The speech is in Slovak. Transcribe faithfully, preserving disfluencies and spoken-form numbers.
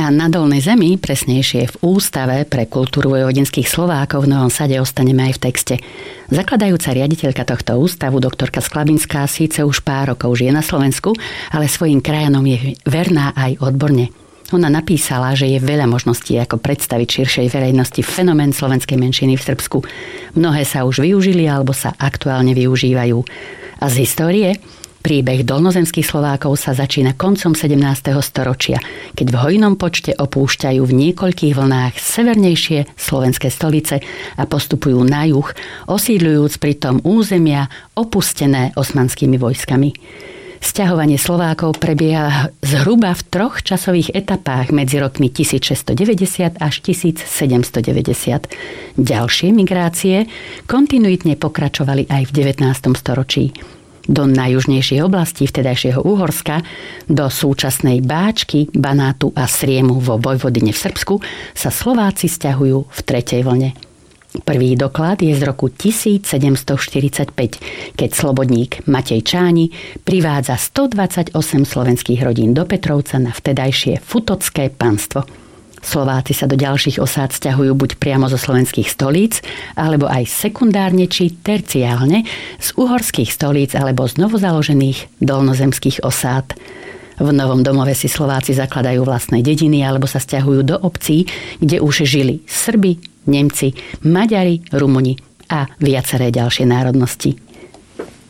A na Dolnej Zemi, presnejšie v Ústave pre kultúru vojvodinských Slovákov v Novom Sade ostaneme aj v texte. Zakladajúca riaditeľka tohto ústavu, doktorka Sklabinská, síce už pár rokov žije na Slovensku, ale svojim krajanom je verná aj odborne. Ona napísala, že je veľa možností, ako predstaviť širšej verejnosti fenomén slovenskej menšiny v Srbsku. Mnohé sa už využili alebo sa aktuálne využívajú. A z histórie? Príbeh dolnozemských Slovákov sa začína koncom sedemnásteho storočia, keď v hojnom počte opúšťajú v niekoľkých vlnách severnejšie slovenské stolice a postupujú na juh, osídľujúc pritom územia opustené osmanskými vojskami. Sťahovanie Slovákov prebieha zhruba v troch časových etapách medzi rokmi tisícšesťstodeväťdesiat až tisícsedemstodeväťdesiat. Ďalšie migrácie kontinuitne pokračovali aj v devätnástom storočí. Do najjužnejšej oblasti vtedajšieho Uhorska, do súčasnej Báčky, Banátu a Sriemu vo Vojvodine v Srbsku sa Slováci sťahujú v tretej vlne. Prvý doklad je z roku tisícsedemstoštyridsaťpäť, keď slobodník Matej Čáni privádza stodvadsaťosem slovenských rodín do Petrovca na vtedajšie Futocké panstvo. Slováci sa do ďalších osád sťahujú buď priamo zo slovenských stolíc, alebo aj sekundárne či terciálne z uhorských stolíc alebo z novozaložených dolnozemských osád. V novom domove si Slováci zakladajú vlastné dediny alebo sa sťahujú do obcí, kde už žili Srbi, Nemci, Maďari, Rumuni a viaceré ďalšie národnosti.